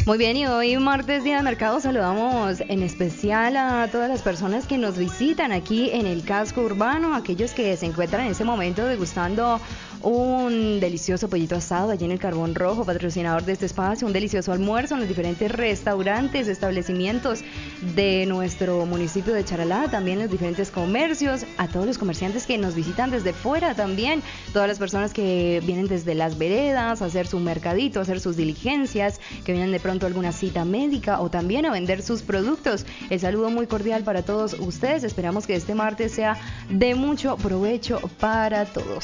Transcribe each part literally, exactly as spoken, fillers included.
Muy bien, y hoy martes día de mercado saludamos en especial a todas las personas que nos visitan aquí en el casco urbano, aquellos que se encuentran en ese momento degustando un delicioso pollito asado allí en el Carbón Rojo, patrocinador de este espacio, un delicioso almuerzo en los diferentes restaurantes, establecimientos de nuestro municipio de Charalá, también los diferentes comercios, a todos los comerciantes que nos visitan desde fuera también, todas las personas que vienen desde las veredas a hacer su mercadito, a hacer sus diligencias, que vienen de pronto a alguna cita médica o también a vender sus productos. El saludo muy cordial para todos ustedes, esperamos que este martes sea de mucho provecho para todos.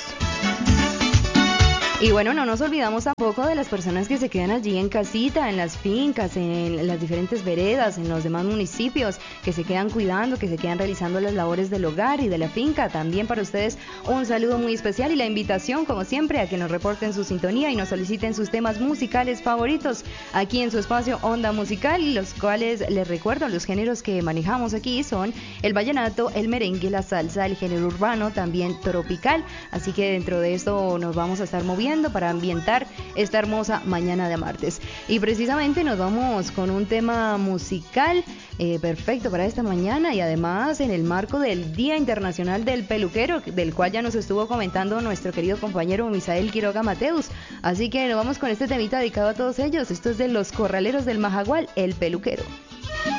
Y bueno, no nos olvidamos tampoco de las personas que se quedan allí en casita, en las fincas, en las diferentes veredas, en los demás municipios, que se quedan cuidando, que se quedan realizando las labores del hogar y de la finca. También para ustedes un saludo muy especial y la invitación, como siempre, a que nos reporten su sintonía y nos soliciten sus temas musicales favoritos aquí en su espacio Onda Musical, los cuales les recuerdo, los géneros que manejamos aquí son el vallenato, el merengue, la salsa, el género urbano, también tropical. Así que dentro de esto nos vamos a estar moviendo para ambientar esta hermosa mañana de martes. Y precisamente nos vamos con un tema musical eh, perfecto para esta mañana y además en el marco del Día Internacional del Peluquero, del cual ya nos estuvo comentando nuestro querido compañero Misael Quiroga Mateus. Así que nos vamos con este temita dedicado a todos ellos. Esto es de Los Corraleros del Majagual, El Peluquero.